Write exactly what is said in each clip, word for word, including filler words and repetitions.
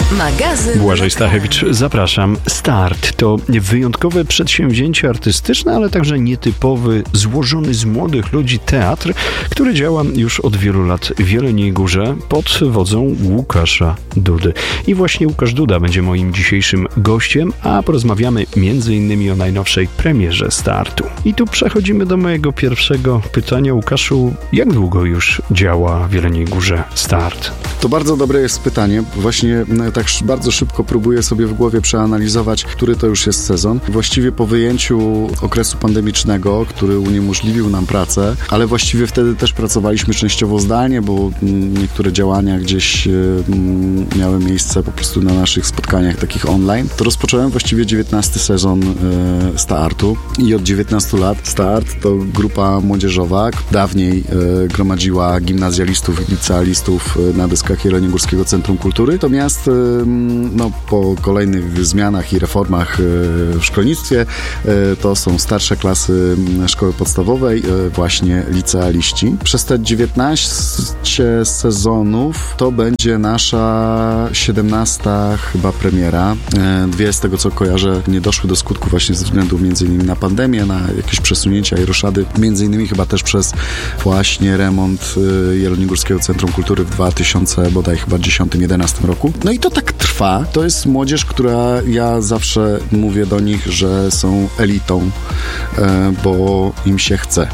Magazyn Błażej Stachewicz, zapraszam. Start to wyjątkowe przedsięwzięcie artystyczne, ale także nietypowy, złożony z młodych ludzi teatr, który działa już od wielu lat w Jeleniej Górze pod wodzą Łukasza Dudy. I właśnie Łukasz Duda będzie moim dzisiejszym gościem, a porozmawiamy między innymi o najnowszej premierze Startu. I tu przechodzimy do mojego pierwszego pytania. Łukaszu, jak długo już działa w Jeleniej Górze Start? To bardzo dobre jest pytanie. Właśnie tak bardzo szybko próbuję sobie w głowie przeanalizować, który to już jest sezon. Właściwie po wyjęciu okresu pandemicznego, który uniemożliwił nam pracę, ale właściwie wtedy też pracowaliśmy częściowo zdalnie, bo niektóre działania gdzieś miały miejsce po prostu na naszych spotkaniach takich online. To rozpocząłem właściwie dziewiętnasty sezon Startu i od dziewiętnastu lat Start to grupa młodzieżowa, dawniej gromadziła gimnazjalistów i licealistów na deskach Jeleniogórskiego Centrum Kultury. Natomiast no, po kolejnych zmianach i reformach w szkolnictwie to są starsze klasy szkoły podstawowej, właśnie licealiści. Przez te dziewiętnaście sezonów to będzie nasza siedemnasta chyba premiera. Dwie z tego co kojarzę nie doszły do skutku właśnie ze względu między innymi na pandemię, na jakieś przesunięcia i roszady, między innymi chyba też przez właśnie remont Jeleniogórskiego Centrum Kultury w dwa tysiące bodaj chyba dziesiątym jedenastym roku. No i to tak trwa. To jest młodzież, która ja zawsze mówię do nich, że są elitą, bo im się chce.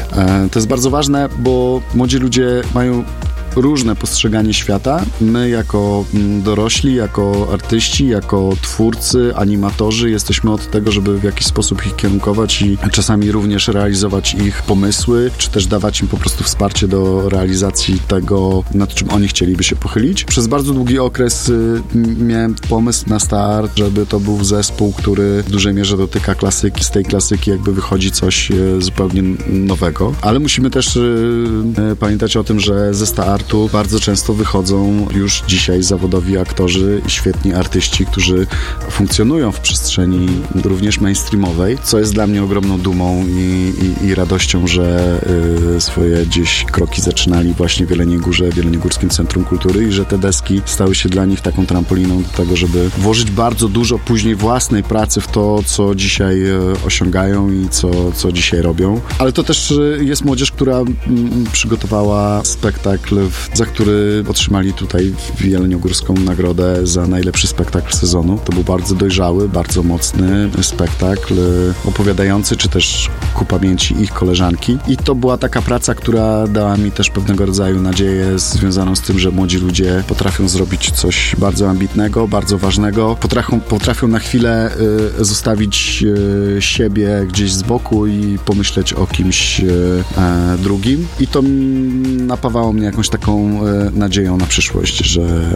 To jest bardzo ważne, bo młodzi ludzie mają różne postrzeganie świata. My jako dorośli, jako artyści, jako twórcy, animatorzy jesteśmy od tego, żeby w jakiś sposób ich kierunkować i czasami również realizować ich pomysły, czy też dawać im po prostu wsparcie do realizacji tego, nad czym oni chcieliby się pochylić. Przez bardzo długi okres miałem pomysł na Start, żeby to był zespół, który w dużej mierze dotyka klasyki. Z tej klasyki jakby wychodzi coś zupełnie nowego. Ale musimy też pamiętać o tym, że ze Start tu bardzo często wychodzą już dzisiaj zawodowi aktorzy i świetni artyści, którzy funkcjonują w przestrzeni również mainstreamowej, co jest dla mnie ogromną dumą i, i, i radością, że y, swoje gdzieś kroki zaczynali właśnie w Jeleniej Górze, w Jeleniogórskim Centrum Kultury i że te deski stały się dla nich taką trampoliną do tego, żeby włożyć bardzo dużo później własnej pracy w to, co dzisiaj y, osiągają i co, co dzisiaj robią. Ale to też y, jest młodzież, która y, przygotowała spektakl w za który otrzymali tutaj w Jeleniogórską nagrodę za najlepszy spektakl sezonu. To był bardzo dojrzały, bardzo mocny spektakl opowiadający, czy też ku pamięci ich koleżanki. I to była taka praca, która dała mi też pewnego rodzaju nadzieję związaną z tym, że młodzi ludzie potrafią zrobić coś bardzo ambitnego, bardzo ważnego. Potrafią, potrafią na chwilę y, zostawić y, siebie gdzieś z boku i pomyśleć o kimś y, y, drugim. I to napawało mnie jakąś taką nadzieją na przyszłość, że,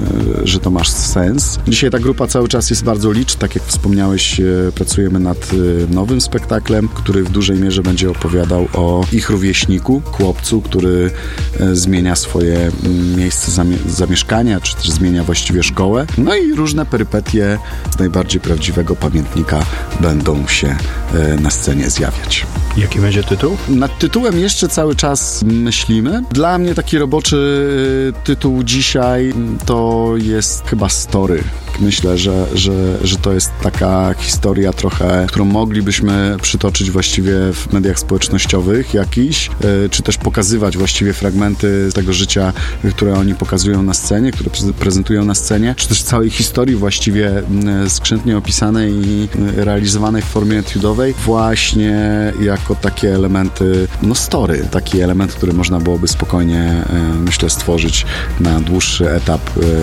że to ma sens. Dzisiaj ta grupa cały czas jest bardzo liczna, tak jak wspomniałeś, pracujemy nad nowym spektaklem, który w dużej mierze będzie opowiadał o ich rówieśniku, chłopcu, który zmienia swoje miejsce zamieszkania, czy też zmienia właściwie szkołę. No i różne perypetie z najbardziej prawdziwego pamiętnika będą się na scenie zjawiać. Jaki będzie tytuł? Nad tytułem jeszcze cały czas myślimy. Dla mnie taki roboczy tytuł dzisiaj to jest chyba Story. Myślę, że, że, że to jest taka historia trochę, którą moglibyśmy przytoczyć właściwie w mediach społecznościowych jakiś, czy też pokazywać właściwie fragmenty tego życia, które oni pokazują na scenie, które prezentują na scenie, czy też całej historii właściwie skrzętnie opisanej i realizowanej w formie etiudowej właśnie jako takie elementy, no story, taki element, który można byłoby spokojnie, myślę, stworzyć na dłuższy etap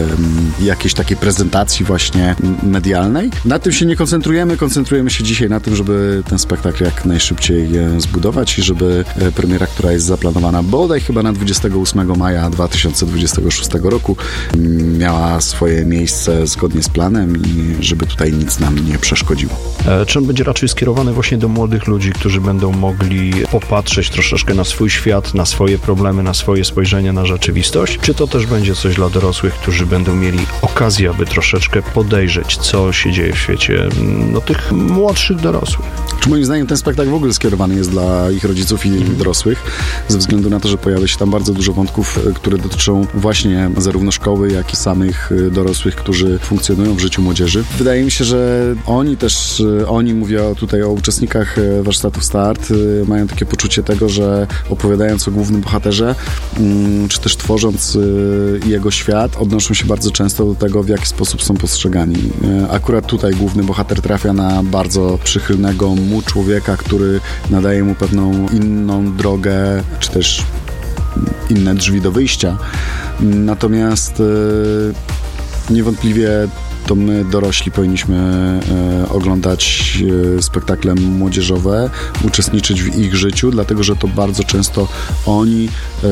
jakiejś takiej prezentacji właśnie medialnej. Na tym się nie koncentrujemy, koncentrujemy się dzisiaj na tym, żeby ten spektakl jak najszybciej zbudować i żeby premiera, która jest zaplanowana bodaj chyba na dwudziestego ósmego maja dwa tysiące dwudziestego szóstego roku miała swoje miejsce zgodnie z planem i żeby tutaj nic nam nie przeszkodziło. E, czy on będzie raczej skierowany właśnie do młodych ludzi, którzy będą mogli popatrzeć troszeczkę na swój świat, na swoje problemy, na swoje spojrzenie na rzeczywistość? Czy to też będzie coś dla dorosłych, którzy będą mieli okazję, aby troszeczkę troszkę podejrzeć, co się dzieje w świecie no, tych młodszych dorosłych. Czy moim zdaniem ten spektakl w ogóle skierowany jest dla ich rodziców i mm. dorosłych, ze względu na to, że pojawia się tam bardzo dużo wątków, które dotyczą właśnie zarówno szkoły, jak i samych dorosłych, którzy funkcjonują w życiu młodzieży. Wydaje mi się, że oni też, oni, mówię tutaj o uczestnikach warsztatów Start, mają takie poczucie tego, że opowiadając o głównym bohaterze, czy też tworząc jego świat, odnoszą się bardzo często do tego, w jaki sposób są postrzegani. Akurat tutaj główny bohater trafia na bardzo przychylnego mu człowieka, który nadaje mu pewną inną drogę, czy też inne drzwi do wyjścia. Natomiast e, niewątpliwie to my, dorośli, powinniśmy e, oglądać e, spektakle młodzieżowe, uczestniczyć w ich życiu, dlatego że to bardzo często oni e,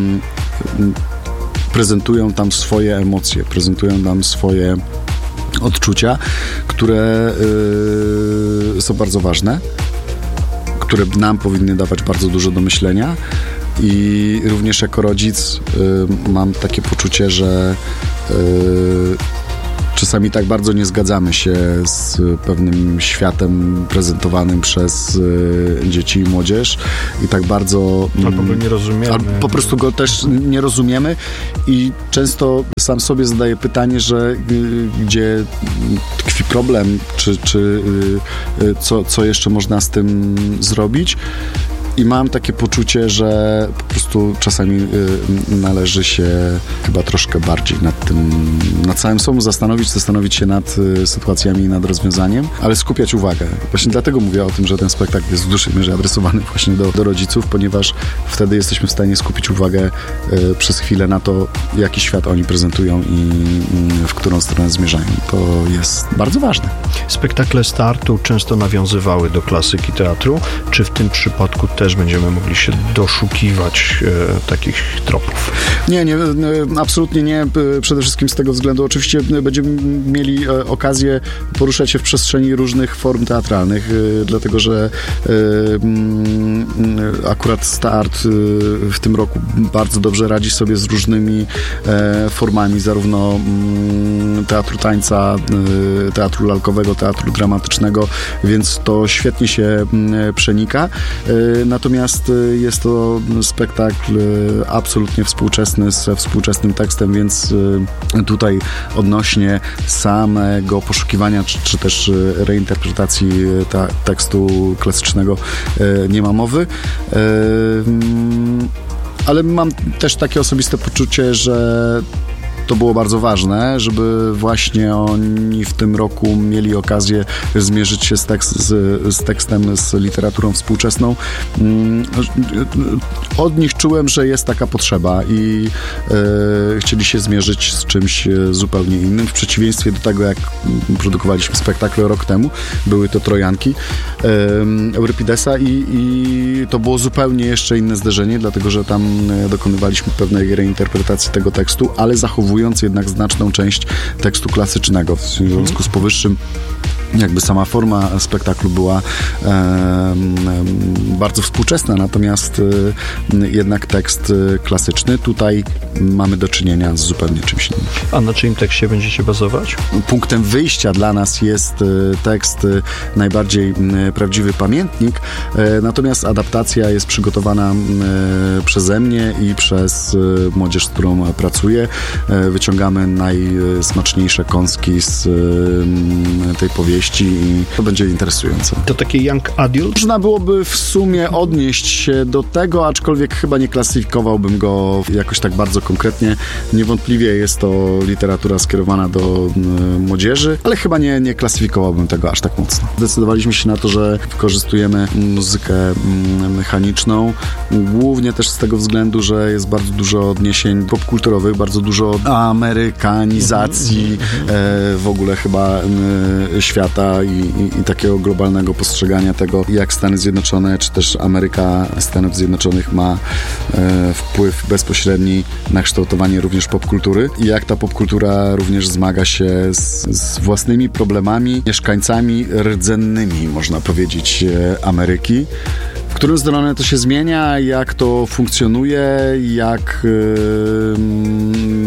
prezentują tam swoje emocje, prezentują tam swoje odczucia, które yy, są bardzo ważne, które nam powinny dawać bardzo dużo do myślenia i również jako rodzic yy, mam takie poczucie, że yy, czasami tak bardzo nie zgadzamy się z pewnym światem prezentowanym przez y, dzieci i młodzież i tak bardzo... Albo go nie rozumiemy. Albo po prostu go też nie rozumiemy i często sam sobie zadaję pytanie, że y, gdzie tkwi problem, czy, czy y, y, co, co jeszcze można z tym zrobić. I mam takie poczucie, że po prostu czasami y, należy się chyba troszkę bardziej nad tym, nad całym sobą zastanowić, zastanowić się nad y, sytuacjami i nad rozwiązaniem, ale skupiać uwagę. Właśnie dlatego mówię o tym, że ten spektakl jest w dużej mierze adresowany właśnie do, do rodziców, ponieważ wtedy jesteśmy w stanie skupić uwagę y, przez chwilę na to, jaki świat oni prezentują i y, w którą stronę zmierzają. To jest bardzo ważne. Spektakle Startu często nawiązywały do klasyki teatru. Czy w tym przypadku też będziemy mogli się doszukiwać e, takich tropów? Nie, nie, absolutnie nie. Przede wszystkim z tego względu oczywiście będziemy mieli okazję poruszać się w przestrzeni różnych form teatralnych, dlatego że akurat Start w tym roku bardzo dobrze radzi sobie z różnymi formami, zarówno teatru tańca, teatru lalkowego, teatru dramatycznego, więc to świetnie się przenika. Natomiast jest to spektakl absolutnie współczesny, ze współczesnym tekstem, więc tutaj odnośnie samego poszukiwania, czy, czy też reinterpretacji ta, tekstu klasycznego nie ma mowy. Ale mam też takie osobiste poczucie, że to było bardzo ważne, żeby właśnie oni w tym roku mieli okazję zmierzyć się z, tekst, z, z tekstem, z literaturą współczesną. Od nich czułem, że jest taka potrzeba i e, chcieli się zmierzyć z czymś zupełnie innym, w przeciwieństwie do tego, jak produkowaliśmy spektakl rok temu. Były to Trojanki e, Eurypidesa i, i to było zupełnie jeszcze inne zderzenie, dlatego że tam dokonywaliśmy pewnej reinterpretacji tego tekstu, ale zachowując jednak znaczną część tekstu klasycznego. W związku z powyższym jakby sama forma spektaklu była e, e, bardzo współczesna, natomiast e, jednak tekst klasyczny. Tutaj mamy do czynienia z zupełnie czymś innym. A na czyim tekście będziecie bazować? Punktem wyjścia dla nas jest e, tekst e, najbardziej e, prawdziwy pamiętnik, e, natomiast adaptacja jest przygotowana e, przeze mnie i przez e, młodzież, z którą pracuję. E, wyciągamy najsmaczniejsze kąski z e, tej powieści i to będzie interesujące. To taki young adult? Można byłoby w sumie odnieść się do tego, aczkolwiek chyba nie klasyfikowałbym go jakoś tak bardzo konkretnie. Niewątpliwie jest to literatura skierowana do y, młodzieży, ale chyba nie, nie klasyfikowałbym tego aż tak mocno. Zdecydowaliśmy się na to, że wykorzystujemy muzykę y, mechaniczną, głównie też z tego względu, że jest bardzo dużo odniesień popkulturowych, bardzo dużo amerykanizacji mm-hmm. e, w ogóle chyba y, świata I, i, i takiego globalnego postrzegania tego, jak Stany Zjednoczone, czy też Ameryka Stanów Zjednoczonych ma e, wpływ bezpośredni na kształtowanie również popkultury i jak ta popkultura również zmaga się z, z własnymi problemami, mieszkańcami rdzennymi, można powiedzieć, e, Ameryki. W którą stronę to się zmienia, jak to funkcjonuje, jak yy,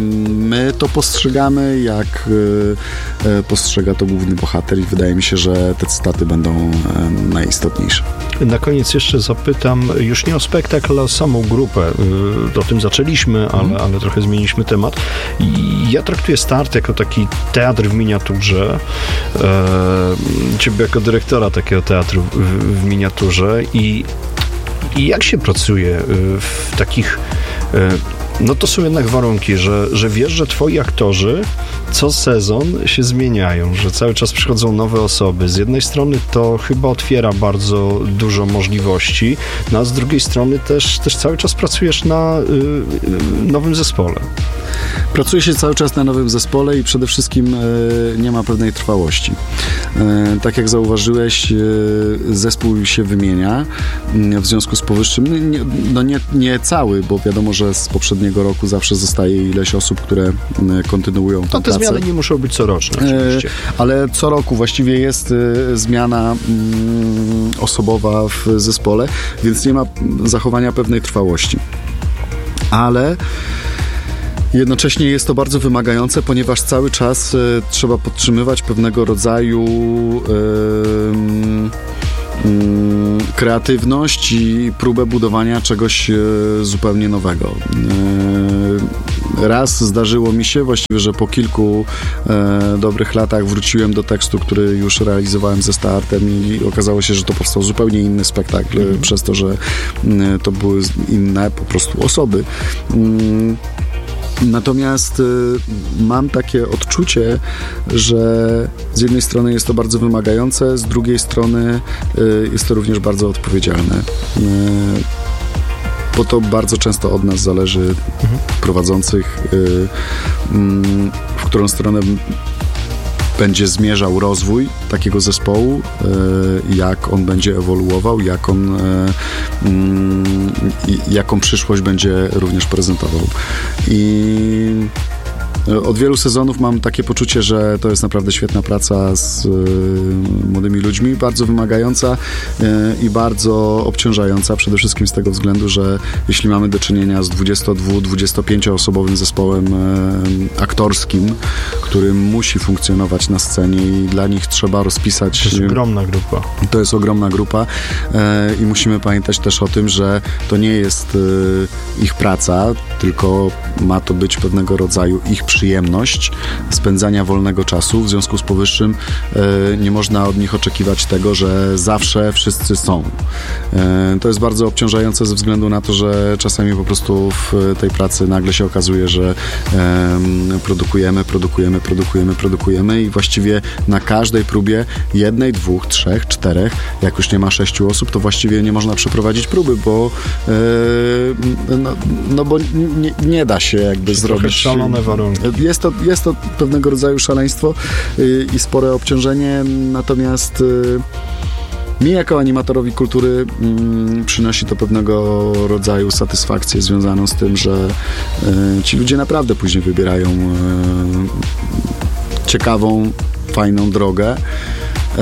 my to postrzegamy, jak postrzega to główny bohater i wydaje mi się, że te cytaty będą najistotniejsze. Na koniec jeszcze zapytam już nie o spektakl, a o samą grupę. O tym zaczęliśmy, ale, mm. ale trochę zmieniliśmy temat. Ja traktuję Start jako taki teatr w miniaturze. Ciebie jako dyrektora takiego teatru w, w miniaturze i, i jak się pracuje w takich... No to są jednak warunki, że, że wiesz, że twoi aktorzy co sezon się zmieniają, że cały czas przychodzą nowe osoby. Z jednej strony to chyba otwiera bardzo dużo możliwości, no a z drugiej strony też, też cały czas pracujesz na y, nowym zespole. Pracuje się cały czas na nowym zespole i przede wszystkim e, nie ma pewnej trwałości. E, tak jak zauważyłeś, e, zespół się wymienia. E, w związku z powyższym, nie, no nie, nie cały, bo wiadomo, że z poprzedniego roku zawsze zostaje ileś osób, które e, kontynuują tę pracę. Te zmiany nie muszą być coroczne oczywiście. E, ale co roku właściwie jest e, zmiana mm, osobowa w zespole, więc nie ma zachowania pewnej trwałości. Ale jednocześnie jest to bardzo wymagające, ponieważ cały czas e, trzeba podtrzymywać pewnego rodzaju e, e, kreatywność i próbę budowania czegoś e, zupełnie nowego. E, raz zdarzyło mi się właściwie, że po kilku e, dobrych latach wróciłem do tekstu, który już realizowałem ze Startem i okazało się, że to powstał zupełnie inny spektakl, mm. przez to, że e, to były inne po prostu osoby. Mm. Natomiast y, mam takie odczucie, że z jednej strony jest to bardzo wymagające, z drugiej strony y, jest to również bardzo odpowiedzialne. Y, bo to bardzo często od nas zależy, mhm. prowadzących, y, y, w którą stronę będzie zmierzał rozwój takiego zespołu, jak on będzie ewoluował, jak on, jaką przyszłość będzie również prezentował. I od wielu sezonów mam takie poczucie, że to jest naprawdę świetna praca z y, młodymi ludźmi, bardzo wymagająca y, i bardzo obciążająca, przede wszystkim z tego względu, że jeśli mamy do czynienia z dwudziesto dwu dwudziesto pięcioosobowym zespołem y, aktorskim, który musi funkcjonować na scenie i dla nich trzeba rozpisać... To jest ogromna grupa. To jest ogromna grupa y, i musimy pamiętać też o tym, że to nie jest y, ich praca, tylko ma to być pewnego rodzaju ich przyjemność spędzania wolnego czasu. W związku z powyższym e, nie można od nich oczekiwać tego, że zawsze wszyscy są. E, to jest bardzo obciążające ze względu na to, że czasami po prostu w tej pracy nagle się okazuje, że e, produkujemy, produkujemy, produkujemy, produkujemy i właściwie na każdej próbie jednej, dwóch, trzech, czterech, jak już nie ma sześciu osób, to właściwie nie można przeprowadzić próby, bo e, no, no bo nie, nie da się jakby Czy zrobić... szalone warunki. Jest to, jest to pewnego rodzaju szaleństwo yy, i spore obciążenie, natomiast yy, mi jako animatorowi kultury yy, przynosi to pewnego rodzaju satysfakcję związaną z tym, że yy, ci ludzie naprawdę później wybierają yy, ciekawą, fajną drogę. Yy,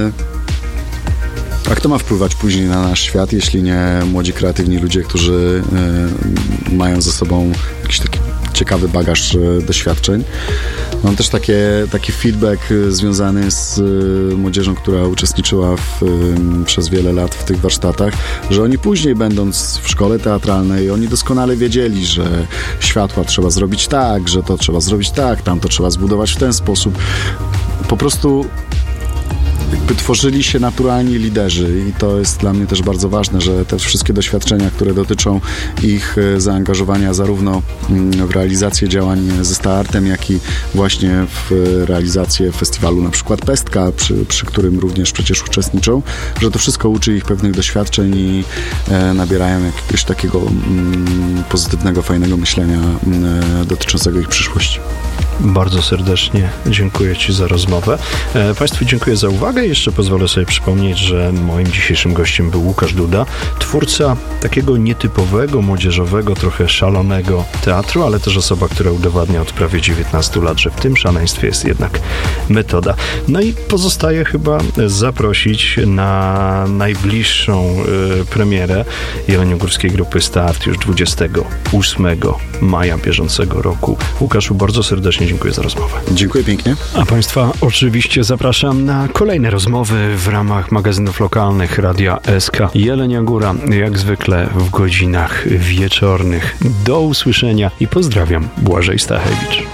A kto ma wpływać później na nasz świat, jeśli nie młodzi, kreatywni ludzie, którzy y, mają ze sobą jakiś taki ciekawy bagaż y, doświadczeń. Mam też takie, taki feedback y, związany z y, młodzieżą, która uczestniczyła w, y, przez wiele lat w tych warsztatach, że oni później, będąc w szkole teatralnej, oni doskonale wiedzieli, że światła trzeba zrobić tak, że to trzeba zrobić tak, tam to trzeba zbudować w ten sposób. Po prostu jakby tworzyli się naturalni liderzy i to jest dla mnie też bardzo ważne, że te wszystkie doświadczenia, które dotyczą ich zaangażowania zarówno w realizację działań ze Startem, jak i właśnie w realizację festiwalu na przykład Pestka, przy, przy którym również przecież uczestniczą, że to wszystko uczy ich pewnych doświadczeń i e, nabierają jakiegoś takiego mm, pozytywnego, fajnego myślenia mm, dotyczącego ich przyszłości. Bardzo serdecznie dziękuję Ci za rozmowę. E, Państwu dziękuję za uwagę. Jeszcze pozwolę sobie przypomnieć, że moim dzisiejszym gościem był Łukasz Duda, twórca takiego nietypowego, młodzieżowego, trochę szalonego teatru, ale też osoba, która udowadnia od prawie dziewiętnastu lat, że w tym szaleństwie jest jednak metoda. No i pozostaje chyba zaprosić na najbliższą y, premierę jeleniogórskiej grupy Start już dwudziestego ósmego maja bieżącego roku. Łukaszu, bardzo serdecznie dziękuję za rozmowę. Dziękuję pięknie. A Państwa oczywiście zapraszam na kolejne rozmowy w ramach magazynów lokalnych Radia S K Jelenia Góra, jak zwykle w godzinach wieczornych. Do usłyszenia i pozdrawiam, Błażej Stachewicz.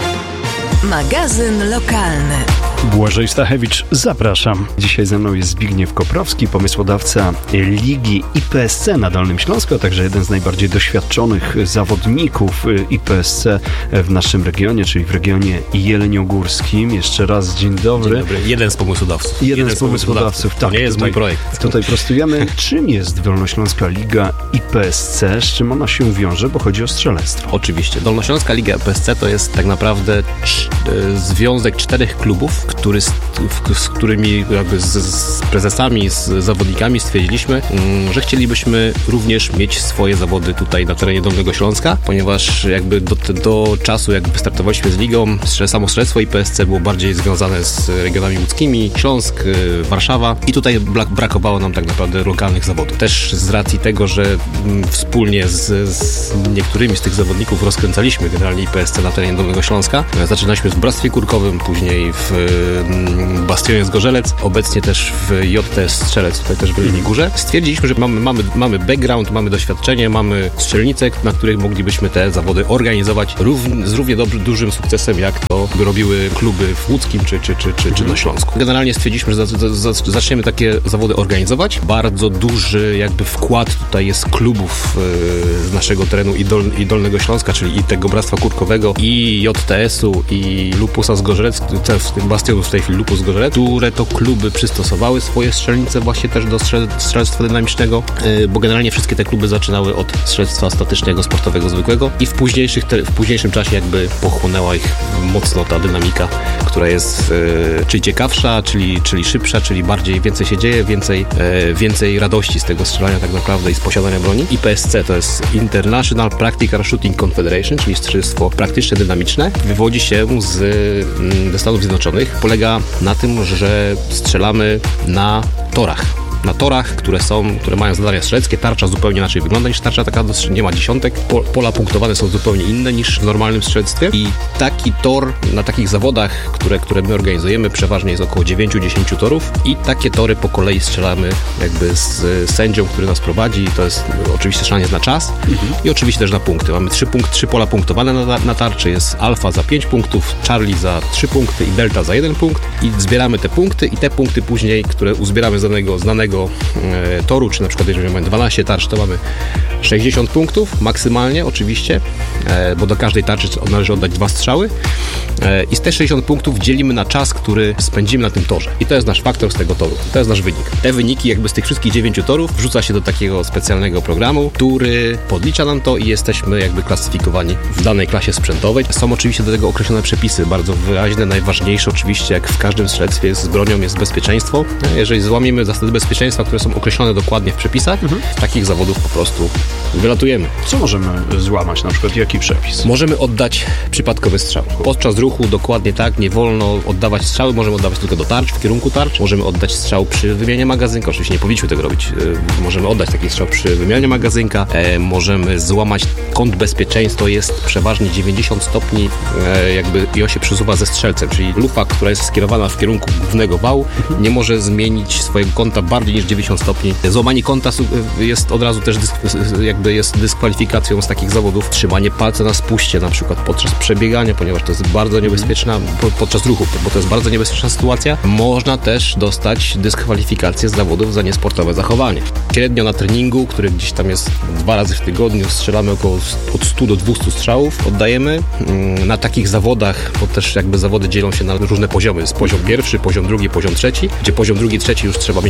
Magazyn lokalny. Błażej Stachewicz, zapraszam. Dzisiaj ze mną jest Zbigniew Koprowski, pomysłodawca Ligi I P S C na Dolnym Śląsku, a także jeden z najbardziej doświadczonych zawodników I P S C w naszym regionie, czyli w regionie jeleniogórskim. Jeszcze raz dzień dobry. Dzień dobry. Jeden z pomysłodawców. Jeden, Jeden z pomysłodawców, tak. To nie jest tutaj, mój projekt. Tutaj prostujemy, czym jest Dolnośląska Liga I P S C, z czym ona się wiąże, bo chodzi o strzelectwo. Oczywiście. Dolnośląska Liga I P S C to jest tak naprawdę cz- związek czterech klubów, który z, w, z którymi jakby z, z prezesami, z zawodnikami stwierdziliśmy, mm, że chcielibyśmy również mieć swoje zawody tutaj na terenie Dolnego Śląska, ponieważ jakby do, do czasu, jak wystartowaliśmy z ligą, samo strzelectwo I P S C było bardziej związane z regionami łódzkimi, Śląsk, y, Warszawa i tutaj brak, brakowało nam tak naprawdę lokalnych zawodów. Też z racji tego, że mm, wspólnie z, z niektórymi z tych zawodników rozkręcaliśmy generalnie I P S C na terenie Dolnego Śląska. Zaczynaliśmy w Bractwie Kurkowym, później w Bastionie Zgorzelec, obecnie też w J T S Strzelec, tutaj też w Jeleniej Górze. Stwierdziliśmy, że mamy, mamy, mamy background, mamy doświadczenie, mamy strzelnice, na których moglibyśmy te zawody organizować równie, z równie dobrze, dużym sukcesem, jak to robiły kluby w Łódzkim czy, czy, czy, czy, czy na Śląsku. Generalnie stwierdziliśmy, że za, za, za, zaczniemy takie zawody organizować. Bardzo duży jakby wkład tutaj jest klubów yy, z naszego terenu i, Dol, i Dolnego Śląska, czyli i tego Bractwa Kurkowego, i J T S-u, i Lupusa Zgorzelec, w tym Bastionu w tej chwili Lupus Zgorzelec, które to kluby przystosowały swoje strzelnice właśnie też do strzel- strzelectwa dynamicznego, yy, bo generalnie wszystkie te kluby zaczynały od strzelectwa statycznego, sportowego, zwykłego i w, późniejszych te, w późniejszym czasie jakby pochłonęła ich mocno ta dynamika, która jest yy, czyli ciekawsza, czyli, czyli szybsza, czyli bardziej więcej się dzieje, więcej, yy, więcej radości z tego strzelania tak naprawdę i z posiadania broni. I P S C to jest International Practical Shooting Confederation, czyli strzelectwo praktyczne, dynamiczne. Wywodzi się z, yy, ze Stanów Zjednoczonych. Polega na tym, że strzelamy na torach. Na torach, które są, które mają zadania strzeleckie. Tarcza zupełnie inaczej wygląda niż tarcza taka, nie ma dziesiątek. Pola punktowane są zupełnie inne niż w normalnym strzelectwie. I taki tor na takich zawodach, które, które my organizujemy, przeważnie jest około dziewięć do dziesięciu torów i takie tory po kolei strzelamy jakby z sędzią, który nas prowadzi. To jest oczywiście strzelanie na czas mhm. i oczywiście też na punkty. Mamy trzy, punkt, trzy pola punktowane na, na tarczy. Jest alfa za pięć punktów, Charlie za trzy punkty i delta za jeden punkt. I zbieramy te punkty i te punkty później, które uzbieramy z danego, znanego e, toru, czy na przykład jeżeli mamy dwanaście tarcz, to mamy sześćdziesiąt punktów maksymalnie oczywiście, e, bo do każdej tarczy należy oddać dwa strzały e, i z te sześćdziesiąt punktów dzielimy na czas, który spędzimy na tym torze. I to jest nasz faktor z tego toru. To jest nasz wynik. Te wyniki jakby z tych wszystkich dziewięciu torów wrzuca się do takiego specjalnego programu, który podlicza nam to i jesteśmy jakby klasyfikowani w danej klasie sprzętowej. Są oczywiście do tego określone przepisy, bardzo wyraźne, najważniejsze oczywiście, jak w każdym strzelectwie z bronią jest bezpieczeństwo. Jeżeli złamiemy zasady bezpieczeństwa, które są określone dokładnie w przepisach, mhm. z takich zawodów po prostu wylatujemy. Co możemy złamać? Na przykład jaki przepis? Możemy oddać przypadkowy strzał. Podczas ruchu dokładnie tak, nie wolno oddawać strzały, możemy oddawać tylko do tarcz, w kierunku tarcz. Możemy oddać strzał przy wymianie magazynka. Oczywiście nie powinniśmy tego robić. Możemy oddać taki strzał przy wymianie magazynka. E, możemy złamać kąt bezpieczeństwa. To jest przeważnie dziewięćdziesiąt stopni e, jakby i on się przesuwa ze strzelcem, czyli lufa, która jest skierowana w kierunku głównego wału, mhm. nie może zmienić swojego kąta bardziej niż dziewięćdziesiąt stopni. Złamanie kąta jest od razu też dysk- jakby jest dyskwalifikacją z takich zawodów. Trzymanie palca na spuście na przykład podczas przebiegania, ponieważ to jest bardzo niebezpieczna po, podczas ruchu, bo to jest bardzo niebezpieczna sytuacja. Można też dostać dyskwalifikację z zawodów za niesportowe zachowanie. Średnio na treningu, który gdzieś tam jest dwa razy w tygodniu, strzelamy około od stu do dwustu strzałów, oddajemy. Na takich zawodach, bo też jakby zawody dzielą się na różne poziomy. Jest poziom pierwszy, poziom drugi, poziom trzeci, gdzie poziom drugi, trzeci już trzeba mieć też egzamin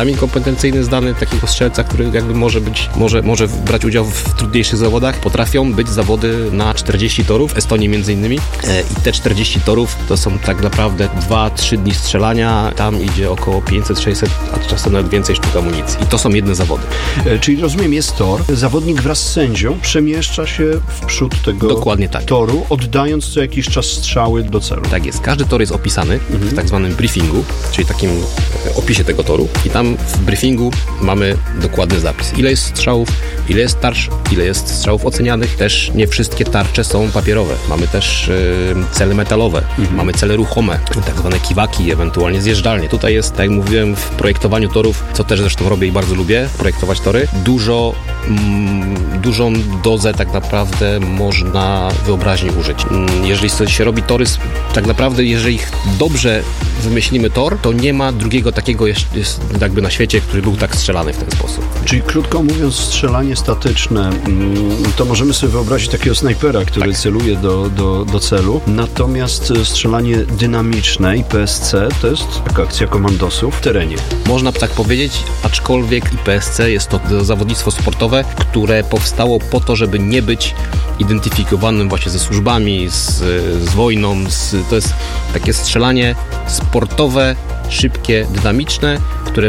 egzamin kompetencyjny zdany takiego strzelca, który jakby może być, może, może brać udział w trudniejszych zawodach. Potrafią być zawody na czterdzieści torów, w Estonii między innymi. I te czterdzieści torów to są tak naprawdę dwa trzy dni strzelania. Tam idzie około pięćset sześćset, a czasem nawet więcej sztuk amunicji. I to są jedne zawody. E, czyli rozumiem, jest tor. Zawodnik wraz z sędzią przemieszcza się w przód tego Dokładnie tak. toru, oddając co jakiś czas strzały do celu. Tak jest. Każdy tor jest opisany mhm. w tak zwanym briefingu, czyli takim opisie tego toru. I tam w briefingu mamy dokładny zapis. Ile jest strzałów, ile jest tarcz, ile jest strzałów ocenianych. Też nie wszystkie tarcze są papierowe. Mamy też y, cele metalowe, mhm. mamy cele ruchome, tak zwane kiwaki, ewentualnie zjeżdżalnie. Tutaj jest, tak jak mówiłem, w projektowaniu torów, co też zresztą robię i bardzo lubię, projektować tory, dużo, mm, dużą dozę tak naprawdę można wyobraźni użyć. Jeżeli się robi tory, tak naprawdę jeżeli dobrze wymyślimy tor, to nie ma drugiego takiego jest, jest jakby na świecie, który był tak strzelany w ten sposób. Czyli krótko mówiąc, strzelanie statyczne, to możemy sobie wyobrazić takiego snajpera, który tak. celuje do, do, do celu, natomiast strzelanie dynamiczne i P S C to jest taka akcja komandosów w terenie. Można tak powiedzieć, aczkolwiek i P S C jest to zawodnictwo sportowe, które powstało po to, żeby nie być identyfikowanym właśnie ze służbami, z, z wojną. Z, to jest takie strzelanie sportowe, szybkie, dynamiczne, które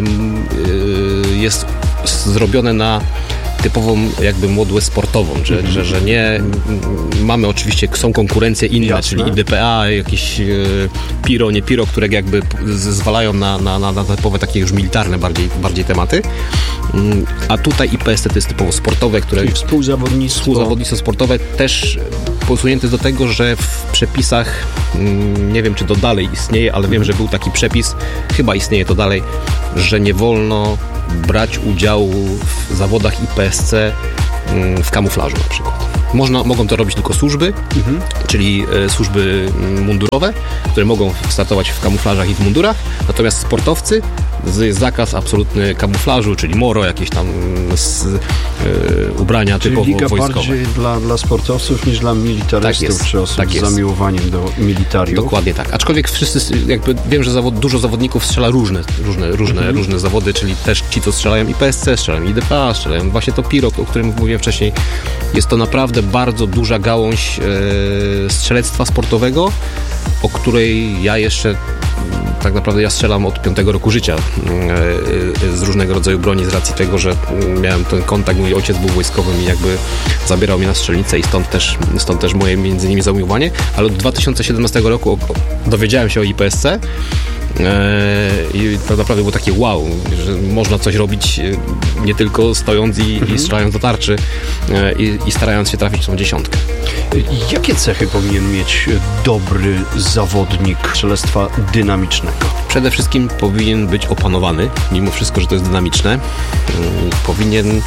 yy, jest zrobione na typową jakby modłę sportową, że, mm-hmm. że, że nie m, mamy oczywiście, są konkurencje inne, Jasne. czyli I D P A, jakieś e, Piro, nie Piro, które jakby zwalają na, na, na, na typowe takie już militarne bardziej, bardziej tematy. Mm, a tutaj I P S C to jest typowo sportowe, które... Czyli współzawodnictwo. Współzawodnictwo sportowe też posunięte do tego, że w przepisach, mm, nie wiem czy to dalej istnieje, ale mm-hmm. wiem, że był taki przepis, chyba istnieje to dalej, że nie wolno brać udziału w zawodach I P S C w kamuflażu na przykład. Można, mogą to robić tylko służby, mhm. czyli e, służby mundurowe, które mogą startować w kamuflażach i w mundurach, natomiast sportowcy z zakaz absolutny kamuflażu, czyli moro, jakieś tam z, e, ubrania czyli typowo liga wojskowe. Bardziej dla, dla sportowców niż dla militarystów, tak czy osób tak z zamiłowaniem do militariów. Dokładnie tak. Aczkolwiek wszyscy, jakby wiem, że zawod, dużo zawodników strzela różne, różne, różne, mhm. różne zawody, czyli też ci, co strzelają I P S C, strzelają I D P A, strzelają właśnie to Piro, o którym mówiłem wcześniej. Jest to naprawdę bardzo duża gałąź e, strzelectwa sportowego, o której ja jeszcze tak naprawdę ja strzelam od piątego roku życia e, z różnego rodzaju broni z racji tego, że miałem ten kontakt, mój ojciec był wojskowym i jakby zabierał mnie na strzelnicę i stąd też, stąd też moje między innymi zamiłowanie, ale od dwa tysiące siedemnastego roku dowiedziałem się o I P S C i to naprawdę było takie wow, że można coś robić nie tylko stojąc i, mhm. i strzelając do tarczy i, i starając się trafić w tą dziesiątkę. Jakie cechy powinien mieć dobry zawodnik strzelectwa dynamicznego? Przede wszystkim powinien być opanowany, mimo wszystko, że to jest dynamiczne. Powinien...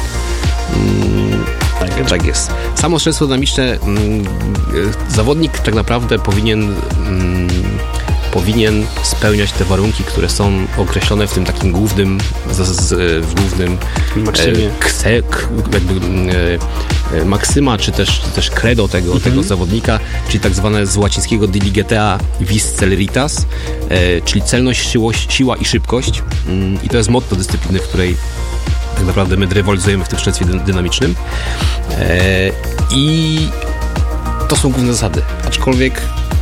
Tak, tak jest. Samo strzelectwo dynamiczne, zawodnik tak naprawdę powinien powinien spełniać te warunki, które są określone w tym takim głównym z, z, w głównym maksymie. E, kse, k, jakby, e, maksyma, czy też, czy też credo tego, mhm. tego zawodnika, czyli tak zwane z łacińskiego diligetea vis celeritas, e, czyli celność, siłość, siła i szybkość. Mm, I to jest motto dyscypliny, w której tak naprawdę my rywalizujemy w tym strzelectwie dy, dynamicznym. E, I to są główne zasady. Aczkolwiek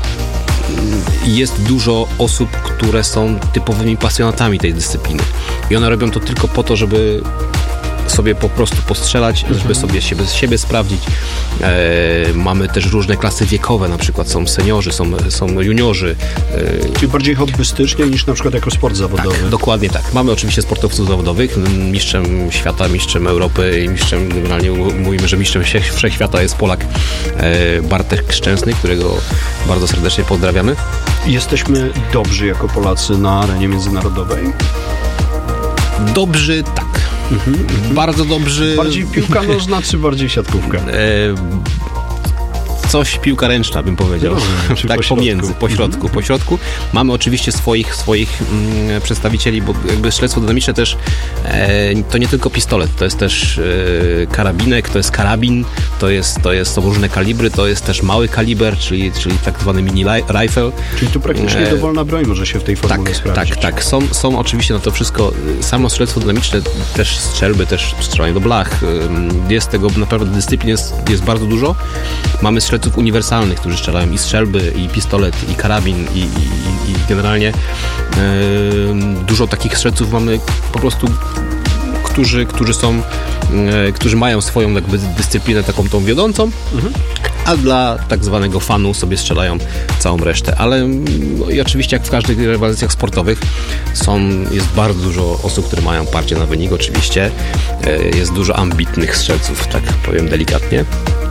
jest dużo osób, które są typowymi pasjonatami tej dyscypliny i one robią to tylko po to, żeby sobie po prostu postrzelać, mhm. żeby sobie siebie, siebie sprawdzić. E, mamy też różne klasy wiekowe, na przykład są seniorzy, są, są juniorzy. E, Czyli bardziej hobbystycznie niż na przykład jako sport zawodowy. Tak, dokładnie tak. Mamy oczywiście sportowców zawodowych, mistrzem świata, mistrzem Europy i mistrzem, generalnie mówimy, że mistrzem wszechświata jest Polak e, Bartek Szczęsny, którego bardzo serdecznie pozdrawiamy. Jesteśmy dobrzy jako Polacy na arenie międzynarodowej? Dobrzy, tak. Mhm, bardzo dobrzy. Bardziej piłka nożna, czy bardziej siatkówka? E, coś piłka ręczna, bym powiedział. Rozumiem, tak po pomiędzy, po środku, po środku. Mamy oczywiście swoich, swoich mm, przedstawicieli, bo jakby strzelectwo dynamiczne też e, to nie tylko pistolet, to jest też e, karabinek, to jest karabin, to jest, to jest, są różne kalibry, to jest też mały kaliber, czyli, czyli tak zwany mini rifle. Czyli tu praktycznie e, dowolna broń może się w tej formule tak, sprawdzić. Tak, tak. Są, są oczywiście na to wszystko, samo strzelectwo dynamiczne, też strzelby, też strzelanie do blach. Jest tego naprawdę, dyscyplin jest, jest bardzo dużo. Mamy strzelców uniwersalnych, którzy strzelają i strzelby, i pistolet, i karabin, i, i, i generalnie e, dużo takich strzelców mamy po prostu, którzy, którzy są, e, którzy mają swoją jakby dyscyplinę taką tą wiodącą, mhm. a dla tak zwanego fanu sobie strzelają całą resztę. Ale no i oczywiście jak w każdych rywalizacjach sportowych są, jest bardzo dużo osób, które mają parcie na wynik oczywiście. Jest dużo ambitnych strzelców, tak powiem delikatnie.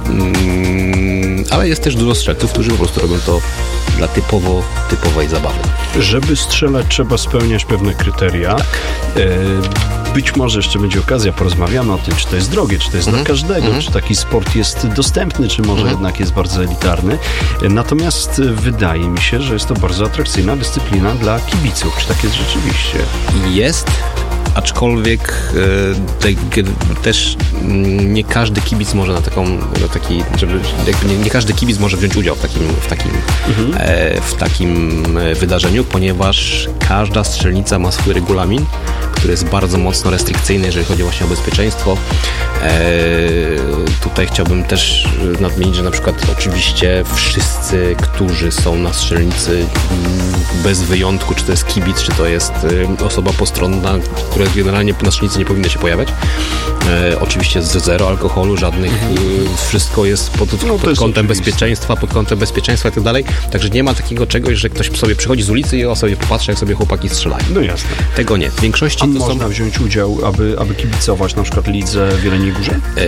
Ale jest też dużo strzelców, którzy po prostu robią to dla typowo, typowej zabawy. Żeby strzelać, trzeba spełniać pewne kryteria. Tak. Być może jeszcze będzie okazja, porozmawiamy o tym, czy to jest drogie, czy to jest mm-hmm. dla każdego, mm-hmm. czy taki sport jest dostępny, czy może mm-hmm. jednak jest bardzo elitarny. Natomiast wydaje mi się, że jest to bardzo atrakcyjna dyscyplina dla kibiców. Czy tak jest rzeczywiście? Jest. Aczkolwiek e, te, też nie każdy kibic może na taką, na taki, żeby, nie, nie każdy kibic może wziąć udział w takim, w takim, mhm. e, w takim wydarzeniu, ponieważ każda strzelnica ma swój regulamin, który jest bardzo mocno restrykcyjny, jeżeli chodzi właśnie o bezpieczeństwo. E, tutaj chciałbym też nadmienić, że na przykład oczywiście wszyscy, którzy są na strzelnicy, bez wyjątku, czy to jest kibic, czy to jest osoba postronna, która generalnie na strzelnicy nie powinny się pojawiać. E, oczywiście z zero alkoholu, żadnych, mhm. e, wszystko jest pod, no, pod jest kątem oczywiste. bezpieczeństwa, pod kątem bezpieczeństwa i tak dalej. Także nie ma takiego czegoś, że ktoś sobie przychodzi z ulicy i o sobie popatrzy, jak sobie chłopaki strzelają. No jasne. Tego nie. W większości A to można są... wziąć udział, aby, aby kibicować na przykład lidze w Jeleniej Górze? E,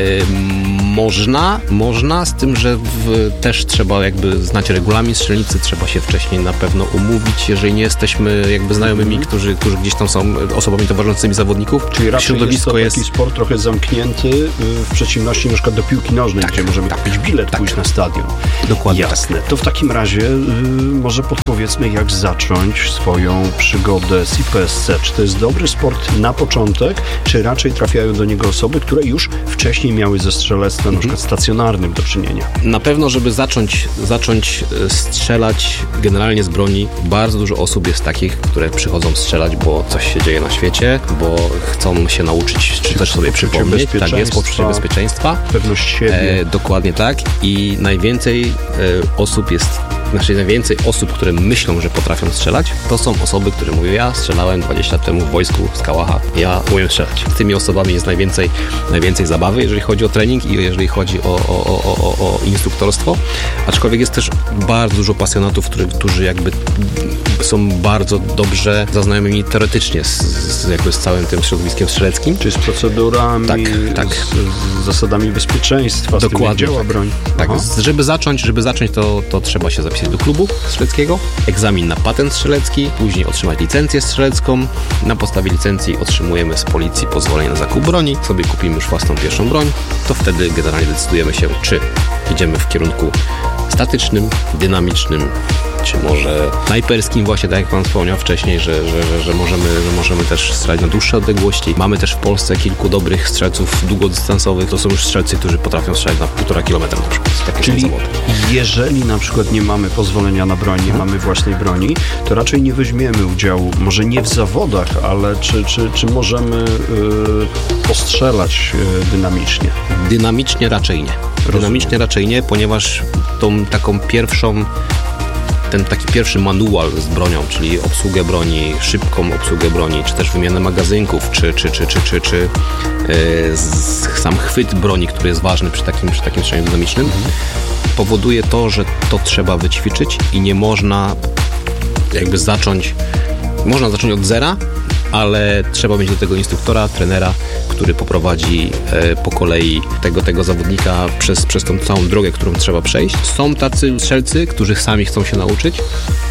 można, można, z tym, że w, też trzeba jakby znać regulamin strzelnicy, trzeba się wcześniej na pewno umówić, jeżeli nie jesteśmy jakby znajomymi, mhm. którzy, którzy gdzieś tam są osobami towarzyszącymi zawodników. Czyli raczej środowisko jest to taki jest... sport trochę zamknięty w przeciwności na przykład do piłki nożnej, tak, gdzie możemy tak, kupić bilet, tak, pójść na stadion. Dokładnie. Jasne. Tak. To w takim razie y, może podpowiedzmy, jak zacząć swoją przygodę z I P S C. Czy to jest dobry sport na początek, czy raczej trafiają do niego osoby, które już wcześniej miały ze strzelectwem mhm. na przykład stacjonarnym do czynienia? Na pewno, żeby zacząć, zacząć strzelać generalnie z broni, bardzo dużo osób jest takich, które przychodzą strzelać, bo coś się dzieje na świecie, bo chcą się nauczyć, czy też sobie przypomnieć. Tak jest, poczucie bezpieczeństwa. Pewność siebie. E, dokładnie tak. I najwięcej e, osób jest, znaczy najwięcej osób, które myślą, że potrafią strzelać, to są osoby, które mówią, ja strzelałem dwadzieścia lat temu w wojsku z Kałacha, ja umiem strzelać. Z tymi osobami jest najwięcej, najwięcej zabawy, jeżeli chodzi o trening i jeżeli chodzi o, o, o, o, o instruktorstwo. Aczkolwiek jest też bardzo dużo pasjonatów, którzy, którzy jakby są bardzo dobrze zaznajomieni teoretycznie z, z, jakby z całym tym środowiskiem strzeleckim. Czy z procedurami, tak, tak. Z, z zasadami bezpieczeństwa, dokładnie, z tym, jak działa broń. Tak, żeby zacząć, żeby zacząć to, to trzeba się zapisać do klubu strzeleckiego, egzamin na patent strzelecki, później otrzymać licencję strzelecką. Na podstawie licencji otrzymujemy z policji pozwolenie na zakup broni, sobie kupimy już własną pierwszą broń, to wtedy generalnie decydujemy się, czy idziemy w kierunku statycznym, dynamicznym, czy może snajperskim, właśnie tak jak pan wspomniał wcześniej, że, że, że, że, możemy, że możemy też strzelać na dłuższe odległości. Mamy też w Polsce kilku dobrych strzelców długodystansowych. To są już strzelcy, którzy potrafią strzelać na półtora kilometra na przykład. Takie Czyli jeżeli na przykład nie mamy pozwolenia na broń, nie hmm. mamy własnej broni, to raczej nie weźmiemy udziału, może nie w zawodach, ale czy, czy, czy możemy yy, postrzelać yy, dynamicznie? Dynamicznie raczej nie. Rozumiem. Dynamicznie raczej nie, ponieważ tą taką pierwszą ten taki pierwszy manual z bronią, czyli obsługę broni, szybką obsługę broni, czy też wymianę magazynków, czy, czy, czy, czy, czy, czy yy, sam chwyt broni, który jest ważny przy takim, przy takim strzelaniu dynamicznym, mhm. powoduje to, że to trzeba wyćwiczyć i nie można jakby zacząć, można zacząć od zera, ale trzeba mieć do tego instruktora, trenera, który poprowadzi e, po kolei tego, tego zawodnika przez, przez tą całą drogę, którą trzeba przejść. Są tacy strzelcy, którzy sami chcą się nauczyć,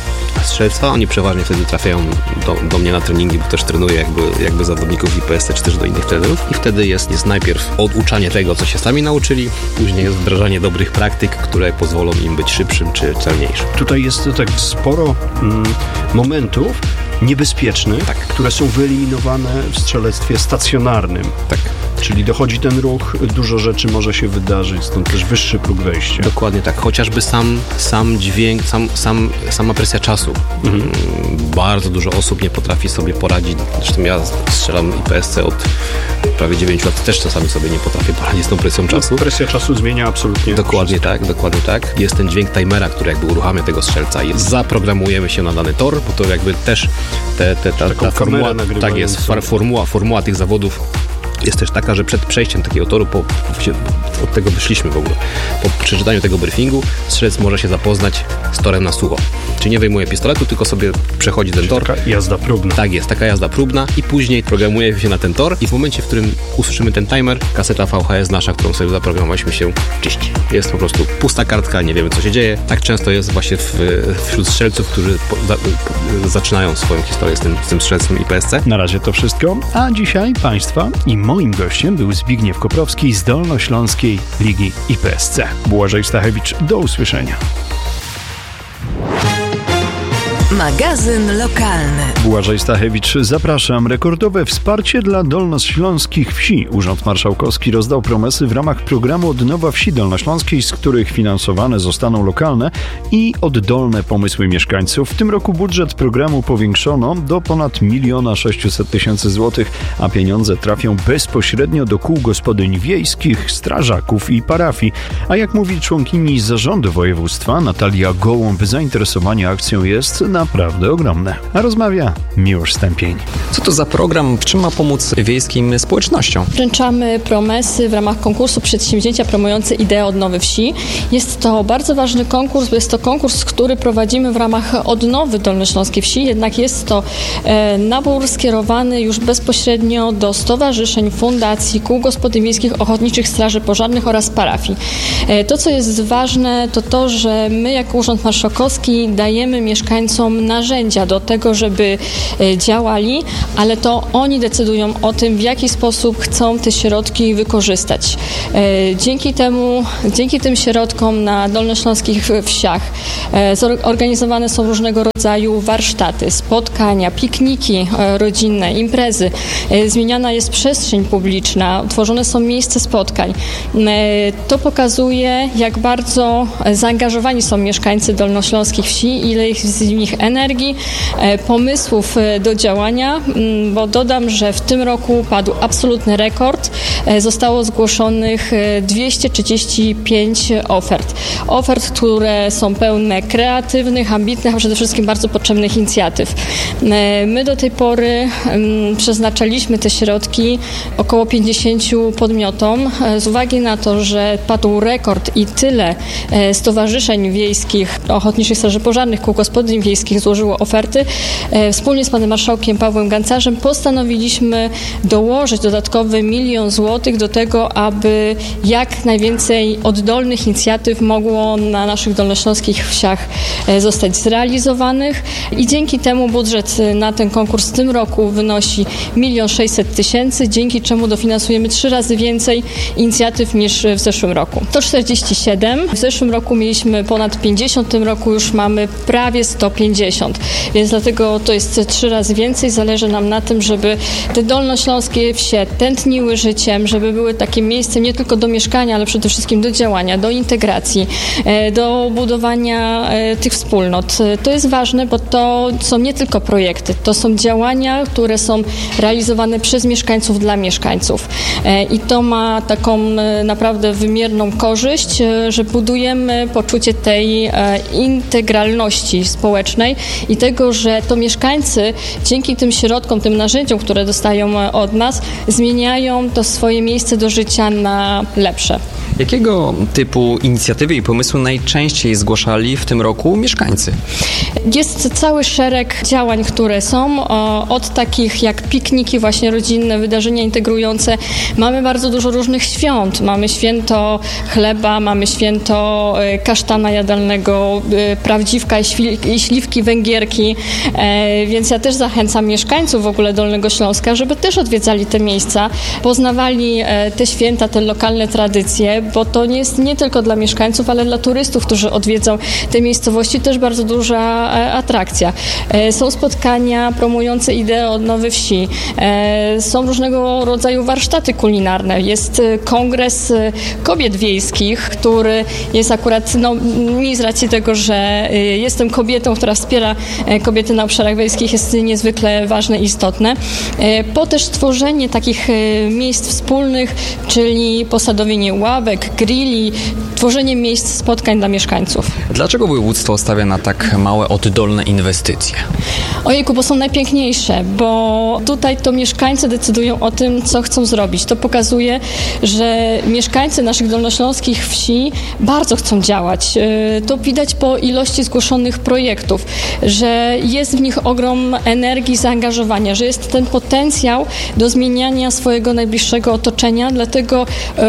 strzelstwa. Oni przeważnie wtedy trafiają do, do mnie na treningi, bo też trenuję jakby, jakby zawodników I P S C, czy też do innych trenerów. I wtedy jest, jest najpierw oduczanie tego, co się sami nauczyli, później jest wdrażanie dobrych praktyk, które pozwolą im być szybszym czy celniejszym. Tutaj jest tak sporo mm, momentów niebezpiecznych, tak, które są wyeliminowane w strzelectwie stacjonarnym. Tak. Czyli dochodzi ten ruch, dużo rzeczy może się wydarzyć, stąd też wyższy próg wejścia. Dokładnie tak. Chociażby sam, sam dźwięk, sam, sam, sama presja czasu. Mhm. Bardzo dużo osób nie potrafi sobie poradzić. Zresztą ja strzelam I P S C od prawie dziewięciu lat. Też czasami sobie nie potrafię poradzić z tą presją czasu. Presja czasu zmienia absolutnie Dokładnie wszystko. tak, dokładnie tak. Jest ten dźwięk timera, który jakby uruchamia tego strzelca i zaprogramujemy się na dany tor, bo to jakby też te, te, ta, ta formuła, tak jest, formuła, formuła tych zawodów jest też taka, że przed przejściem takiego toru, po, od tego wyszliśmy w ogóle, po przeczytaniu tego briefingu, strzelec może się zapoznać z torem na sucho. Czyli nie wyjmuje pistoletu, tylko sobie przechodzi ten Czyli tor. Taka jazda próbna. Tak jest, taka jazda próbna i później programuje się na ten tor i w momencie, w którym usłyszymy ten timer, kaseta V H S nasza, którą sobie zaprogramowaliśmy, się czyści. Jest po prostu pusta kartka, nie wiemy, co się dzieje. Tak często jest właśnie w, wśród strzelców, którzy po, za, po, zaczynają swoją historię z tym, z tym strzelcem I P S C. Na razie to wszystko, a dzisiaj Państwa i moim gościem był Zbigniew Koprowski z Dolnośląskiej Ligi I P S C. Błażej Stachewicz, do usłyszenia. Magazyn lokalny. Błażej Stachewicz, zapraszam. Rekordowe wsparcie dla dolnośląskich wsi. Urząd Marszałkowski rozdał promesy w ramach programu Odnowa Wsi Dolnośląskiej, z których finansowane zostaną lokalne i oddolne pomysły mieszkańców. W tym roku budżet programu powiększono do ponad miliona sześciuset tysięcy złotych, a pieniądze trafią bezpośrednio do kół gospodyń wiejskich, strażaków i parafii. A jak mówi członkini zarządu województwa Natalia Gołąb, zainteresowanie akcją jest na naprawdę ogromne. A rozmawia Miłosz Stępień. Co to za program? W czym ma pomóc wiejskim społecznościom? Wręczamy promesy w ramach konkursu przedsięwzięcia promujące ideę odnowy wsi. Jest to bardzo ważny konkurs, bo jest to konkurs, który prowadzimy w ramach odnowy Dolnośląskiej Wsi, jednak jest to e, nabór skierowany już bezpośrednio do stowarzyszeń, fundacji, kół gospodyń wiejskich, ochotniczych straży pożarnych oraz parafii. E, to, co jest ważne, to to, że my jako Urząd Marszałkowski dajemy mieszkańcom narzędzia do tego, żeby działali, ale to oni decydują o tym, w jaki sposób chcą te środki wykorzystać. Dzięki temu, dzięki tym środkom na dolnośląskich wsiach zorganizowane są różnego rodzaju warsztaty, spotkania, pikniki rodzinne, imprezy. Zmieniana jest przestrzeń publiczna, tworzone są miejsca spotkań. To pokazuje, jak bardzo zaangażowani są mieszkańcy dolnośląskich wsi, ile jest z nich energii, pomysłów do działania, bo dodam, że w tym roku padł absolutny rekord. Zostało zgłoszonych dwieście trzydzieści pięć ofert. Ofert, które są pełne kreatywnych, ambitnych, a przede wszystkim bardzo potrzebnych inicjatyw. My do tej pory przeznaczaliśmy te środki około pięćdziesięciu podmiotom. Z uwagi na to, że padł rekord i tyle stowarzyszeń wiejskich, ochotniczych straży pożarnych, kół gospodyń wiejskich złożyło oferty, wspólnie z panem marszałkiem Pawłem Gancarzem postanowiliśmy dołożyć dodatkowy milion złotych do tego, aby jak najwięcej oddolnych inicjatyw mogło na naszych dolnośląskich wsiach zostać zrealizowanych i dzięki temu budżet na ten konkurs w tym roku wynosi milion sześćset tysięcy, dzięki czemu dofinansujemy trzy razy więcej inicjatyw niż w zeszłym roku. sto czterdzieści siedem, w zeszłym roku mieliśmy ponad pięćdziesiąt, w tym roku już mamy prawie sto pięćdziesiąt, więc dlatego to jest trzy razy więcej. Zależy nam na tym, żeby te dolnośląskie wsie tętniły życiem, żeby były takie miejsce nie tylko do mieszkania, ale przede wszystkim do działania, do integracji, do budowania tych wspólnot. To jest ważne, bo to są nie tylko projekty, to są działania, które są realizowane przez mieszkańców dla mieszkańców. I to ma taką naprawdę wymierną korzyść, że budujemy poczucie tej integralności społecznej i tego, że to mieszkańcy mieszkańcy dzięki tym środkom, tym narzędziom, które dostają od nas, zmieniają to swoje miejsce do życia na lepsze. Jakiego typu inicjatywy i pomysły najczęściej zgłaszali w tym roku mieszkańcy? Jest cały szereg działań, które są, od takich jak pikniki właśnie rodzinne, wydarzenia integrujące. Mamy bardzo dużo różnych świąt. Mamy święto chleba, mamy święto kasztana jadalnego, prawdziwka i śliwki węgierki, więc ja też zachęcam mieszkańców w ogóle Dolnego Śląska, żeby też odwiedzali te miejsca, poznawali te święta, te lokalne tradycje, bo to nie jest nie tylko dla mieszkańców, ale dla turystów, którzy odwiedzą te miejscowości, też bardzo duża atrakcja. Są spotkania promujące ideę odnowy wsi. Są różnego rodzaju warsztaty kulinarne. Jest kongres kobiet wiejskich, który jest akurat, no mi z racji tego, że jestem kobietą, która wspiera kobiety na obszarach wiejskich, jest niezwykle ważne i istotne. Po też stworzenie takich miejsc wspólnych, czyli posadowienie ławek, grilli, tworzenie miejsc spotkań dla mieszkańców. Dlaczego województwo stawia na tak małe, oddolne inwestycje? Ojejku, bo są najpiękniejsze, bo tutaj to mieszkańcy decydują o tym, co chcą zrobić. To pokazuje, że mieszkańcy naszych dolnośląskich wsi bardzo chcą działać. To widać po ilości zgłoszonych projektów, że jest w nich ogrom energii, zaangażowania, że jest ten potencjał do zmieniania swojego najbliższego otoczenia, dlatego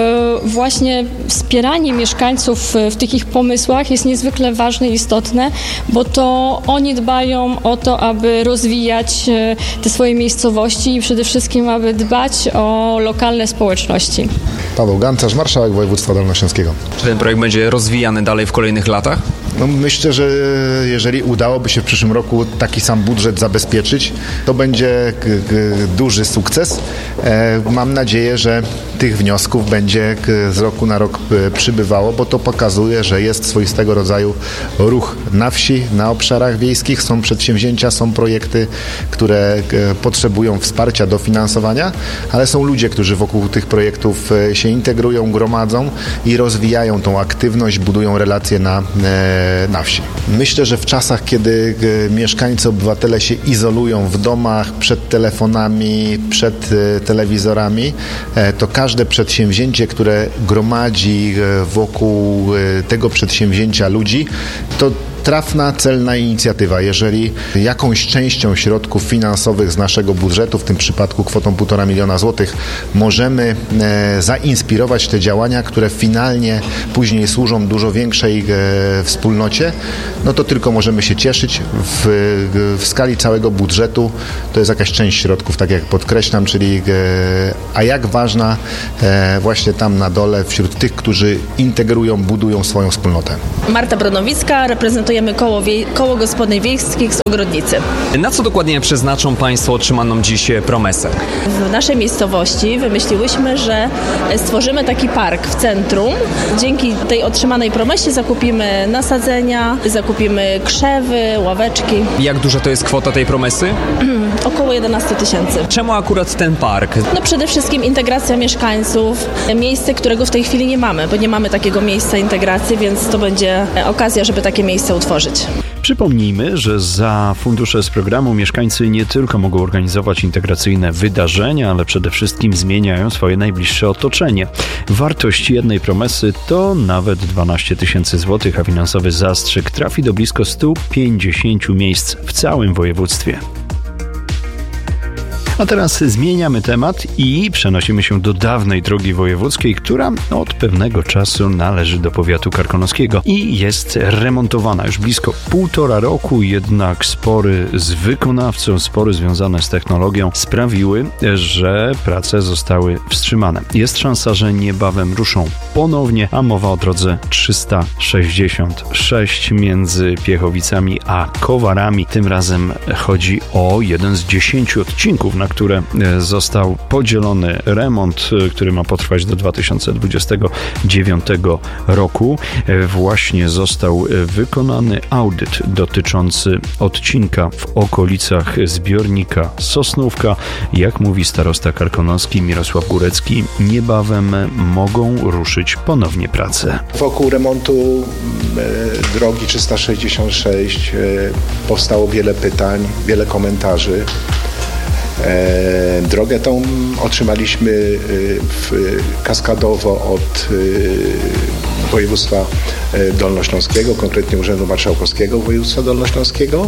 właśnie wspieranie mieszkańców w tych ich pomysłach jest niezwykle ważne i istotne, bo to oni dbają o to, aby rozwijać te swoje miejscowości i przede wszystkim, aby dbać o lokalne społeczności. Paweł Gancarz, marszałek województwa dolnośląskiego. Czy ten projekt będzie rozwijany dalej w kolejnych latach? No myślę, że jeżeli udałoby się w przyszłym roku taki sam budżet zabezpieczyć, to będzie g- g- duży sukces. E, mam nadzieję, że tych wniosków będzie g- z roku na rok e, przybywało, bo to pokazuje, że jest swoistego rodzaju ruch na wsi, na obszarach wiejskich. Są przedsięwzięcia, są projekty, które g- potrzebują wsparcia, dofinansowania, ale są ludzie, którzy wokół tych projektów e, się integrują, gromadzą i rozwijają tą aktywność, budują relacje na e, na wsi. Myślę, że w czasach, kiedy mieszkańcy, obywatele się izolują w domach, przed telefonami, przed telewizorami, to każde przedsięwzięcie, które gromadzi wokół tego przedsięwzięcia ludzi, to trafna, celna inicjatywa. Jeżeli jakąś częścią środków finansowych z naszego budżetu, w tym przypadku kwotą półtora miliona złotych, możemy e, zainspirować te działania, które finalnie później służą dużo większej e, wspólnocie, no to tylko możemy się cieszyć. W, w skali całego budżetu to jest jakaś część środków, tak jak podkreślam, czyli e, a jak ważna e, właśnie tam na dole wśród tych, którzy integrują, budują swoją wspólnotę. Marta Bronowicka, reprezentujemy koło, wie, koło gospodyń wiejskich z Ogrodnicy. Na co dokładnie przeznaczą Państwo otrzymaną dziś promesę? W naszej miejscowości wymyśliłyśmy, że stworzymy taki park w centrum. Dzięki tej otrzymanej promesie zakupimy nasadzenia, zakupimy krzewy, ławeczki. Jak duża to jest kwota tej promesy? Około jedenaście tysięcy. Czemu akurat ten park? No przede wszystkim integracja mieszkańców, miejsce, którego w tej chwili nie mamy, bo nie mamy takiego miejsca integracji, więc to będzie okazja, żeby takie miejsce utworzyć. Przypomnijmy, że za fundusze z programu mieszkańcy nie tylko mogą organizować integracyjne wydarzenia, ale przede wszystkim zmieniają swoje najbliższe otoczenie. Wartość jednej promesy to nawet dwanaście tysięcy złotych, a finansowy zastrzyk trafi do blisko stu pięćdziesięciu miejsc w całym województwie. A teraz zmieniamy temat i przenosimy się do dawnej drogi wojewódzkiej, która od pewnego czasu należy do powiatu karkonoskiego i jest remontowana już blisko półtora roku, jednak spory z wykonawcą, spory związane z technologią sprawiły, że prace zostały wstrzymane. Jest szansa, że niebawem ruszą ponownie, a mowa o drodze trzysta sześćdziesiąt sześć między Piechowicami a Kowarami. Tym razem chodzi o jeden z dziesięciu odcinków, na które został podzielony remont, który ma potrwać do dwa tysiące dwudziestego dziewiątego roku. Właśnie został wykonany audyt dotyczący odcinka w okolicach zbiornika Sosnówka. Jak mówi starosta karkonoski Mirosław Górecki, niebawem mogą ruszyć ponownie prace. Wokół remontu e, drogi trzysta sześćdziesiąt sześć e, powstało wiele pytań, wiele komentarzy. E, drogę tą otrzymaliśmy e, w, kaskadowo od e, województwa dolnośląskiego, konkretnie Urzędu Marszałkowskiego województwa dolnośląskiego.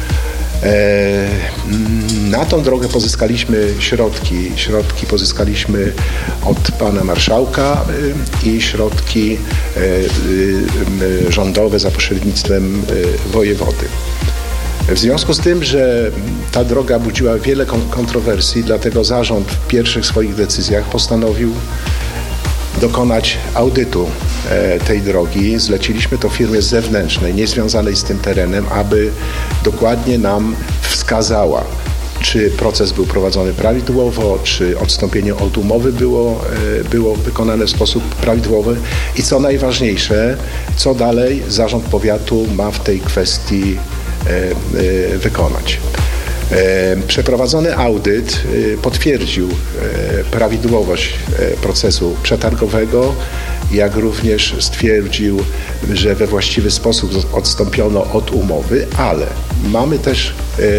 E, na tą drogę pozyskaliśmy środki. Środki pozyskaliśmy od pana marszałka e, i środki e, e, rządowe za pośrednictwem e, wojewody. W związku z tym, że ta droga budziła wiele kontrowersji, dlatego zarząd w pierwszych swoich decyzjach postanowił dokonać audytu e, tej drogi. Zleciliśmy to firmie zewnętrznej, niezwiązanej z tym terenem, aby dokładnie nam wskazała, czy proces był prowadzony prawidłowo, czy odstąpienie od umowy było, e, było wykonane w sposób prawidłowy i co najważniejsze, co dalej zarząd powiatu ma w tej kwestii e, e, wykonać. Przeprowadzony audyt potwierdził prawidłowość procesu przetargowego, jak również stwierdził, że we właściwy sposób odstąpiono od umowy, ale mamy też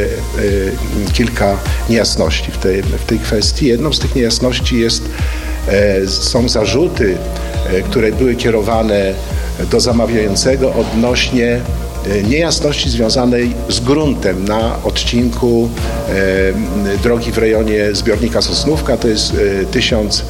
kilka niejasności w tej, w tej kwestii. Jedną z tych niejasności jest, są zarzuty, które były kierowane do zamawiającego odnośnie niejasności związanej z gruntem na odcinku e, drogi w rejonie zbiornika Sosnówka, to jest e, tysiąc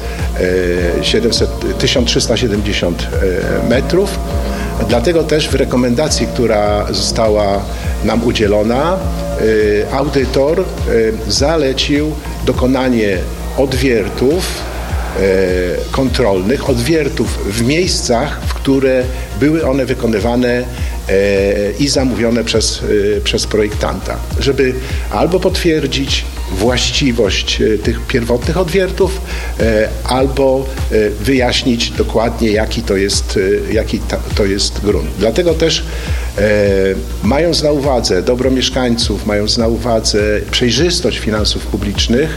trzysta siedemdziesiąt e, metrów. Dlatego też w rekomendacji, która została nam udzielona, e, audytor e, zalecił dokonanie odwiertów e, kontrolnych, odwiertów w miejscach, w które były one wykonywane i zamówione przez, przez projektanta, żeby albo potwierdzić właściwość tych pierwotnych odwiertów, albo wyjaśnić dokładnie, jaki to jest, jaki to jest grunt. Dlatego też mając na uwadze dobro mieszkańców, mając na uwadze przejrzystość finansów publicznych,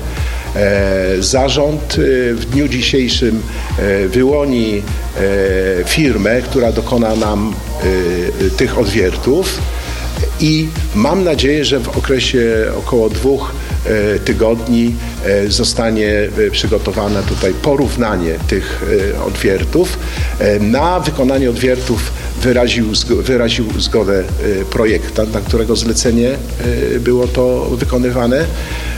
zarząd w dniu dzisiejszym wyłoni firmę, która dokona nam tych odwiertów i mam nadzieję, że w okresie około dwóch tygodni zostanie przygotowane tutaj porównanie tych odwiertów. Na wykonanie odwiertów wyraził, wyraził zgodę projektant, na którego zlecenie było to wykonywane.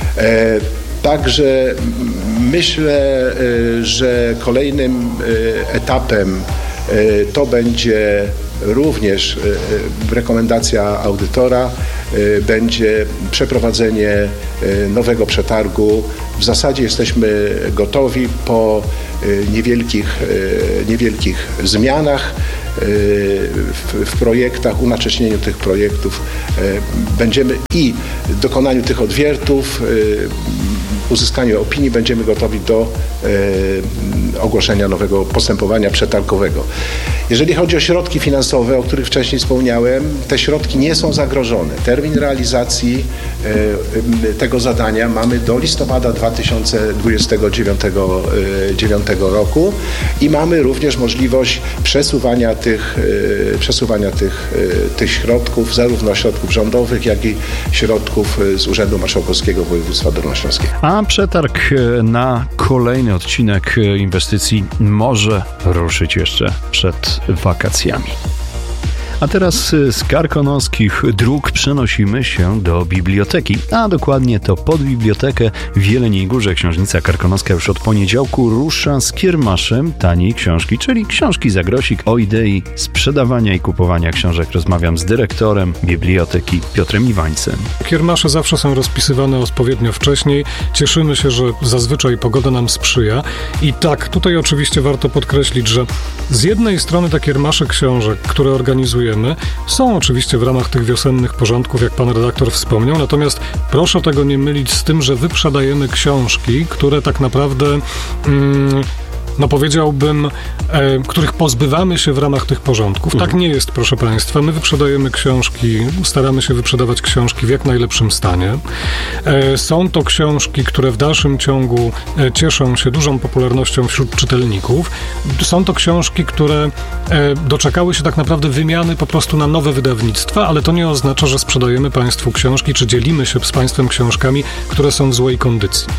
Także myślę, że kolejnym etapem to będzie również rekomendacja audytora, będzie przeprowadzenie nowego przetargu. W zasadzie jesteśmy gotowi po niewielkich, niewielkich zmianach w, w projektach, unacześnieniu tych projektów. Będziemy i dokonaniu tych odwiertów, uzyskaniu opinii będziemy gotowi do e, ogłoszenia nowego postępowania przetargowego. Jeżeli chodzi o środki finansowe, o których wcześniej wspomniałem, te środki nie są zagrożone. Termin realizacji e, tego zadania mamy do listopada dwa tysiące dwudziestego dziewiątego roku i mamy również możliwość przesuwania tych, e, przesuwania tych, e, tych środków, zarówno środków rządowych, jak i środków z Urzędu Marszałkowskiego Województwa Dolnośląskiego. A przetarg na kolejny odcinek inwestycji może ruszyć jeszcze przed wakacjami. A teraz z karkonoskich dróg przenosimy się do biblioteki, a dokładnie to pod bibliotekę w Jeleniej Górze. Książnica Karkonoska już od poniedziałku rusza z kiermaszem taniej książki, czyli książki za grosik. O idei sprzedawania i kupowania książek rozmawiam z dyrektorem biblioteki Piotrem Iwańcem. Kiermasze zawsze są rozpisywane odpowiednio wcześniej. Cieszymy się, że zazwyczaj pogoda nam sprzyja. I tak, tutaj oczywiście warto podkreślić, że z jednej strony te kiermasze książek, które organizuje kupujemy, są oczywiście w ramach tych wiosennych porządków, jak pan redaktor wspomniał, natomiast proszę tego nie mylić z tym, że wyprzedajemy książki, które tak naprawdę... Mm, no powiedziałbym, e, których pozbywamy się w ramach tych porządków. Mhm. Tak nie jest, proszę Państwa. My wyprzedajemy książki, staramy się wyprzedawać książki w jak najlepszym stanie. E, są to książki, które w dalszym ciągu e, cieszą się dużą popularnością wśród czytelników. Są to książki, które e, doczekały się tak naprawdę wymiany po prostu na nowe wydawnictwa, ale to nie oznacza, że sprzedajemy Państwu książki, czy dzielimy się z Państwem książkami, które są w złej kondycji.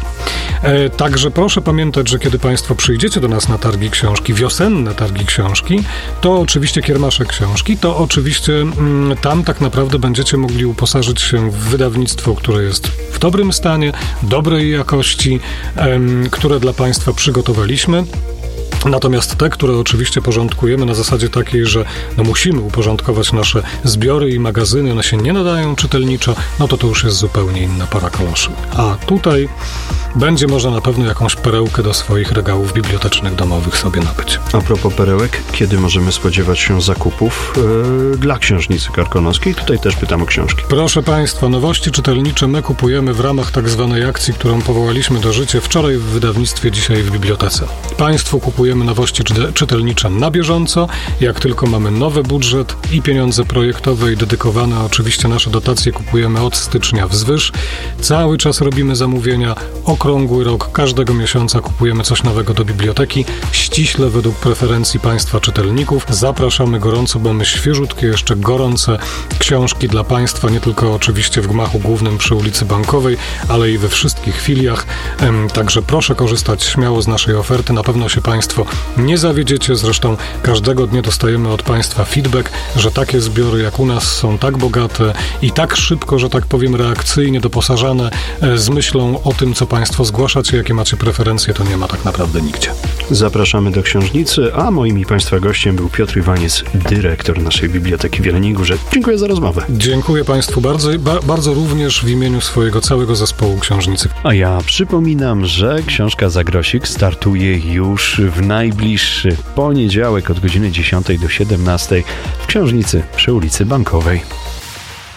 E, także proszę pamiętać, że kiedy Państwo przyjdziecie do nas na targi książki, wiosenne targi książki, to oczywiście kiermasze książki, to oczywiście mm, tam tak naprawdę będziecie mogli uposażyć się w wydawnictwo, które jest w dobrym stanie, dobrej jakości, em, które dla Państwa przygotowaliśmy. Natomiast te, które oczywiście porządkujemy na zasadzie takiej, że no musimy uporządkować nasze zbiory i magazyny, one się nie nadają czytelniczo, no to to już jest zupełnie inna para kaloszy. A tutaj będzie można na pewno jakąś perełkę do swoich regałów bibliotecznych domowych sobie nabyć. A propos perełek, kiedy możemy spodziewać się zakupów yy, dla Książnicy Karkonoskiej? Tutaj też pytam o książki. Proszę Państwa, nowości czytelnicze my kupujemy w ramach tak zwanej akcji, którą powołaliśmy do życia wczoraj w wydawnictwie, dzisiaj w bibliotece. Państwu kupujemy nowości czytelnicze na bieżąco. Jak tylko mamy nowy budżet i pieniądze projektowe i dedykowane, oczywiście nasze dotacje kupujemy od stycznia wzwyż. Cały czas robimy zamówienia, okrągły rok, każdego miesiąca kupujemy coś nowego do biblioteki, ściśle według preferencji Państwa czytelników. Zapraszamy gorąco, bo my świeżutkie, jeszcze gorące książki dla Państwa, nie tylko oczywiście w gmachu głównym przy ulicy Bankowej, ale i we wszystkich filiach. Także proszę korzystać śmiało z naszej oferty. Na pewno się Państwo nie zawiedziecie. Zresztą każdego dnia dostajemy od Państwa feedback, że takie zbiory jak u nas są tak bogate i tak szybko, że tak powiem reakcyjnie doposażane z myślą o tym, co Państwo zgłaszacie, jakie macie preferencje, to nie ma tak naprawdę nigdzie. Zapraszamy do książnicy, a moim i Państwa gościem był Piotr Iwaniec, dyrektor naszej Biblioteki w Jeleniej Górze. Dziękuję za rozmowę. Dziękuję Państwu bardzo, ba, bardzo również w imieniu swojego całego zespołu Książnicy. A ja przypominam, że książka Zagrosik startuje już w najbliższy poniedziałek od godziny dziesiątej do siedemnastej w Książnicy przy ulicy Bankowej.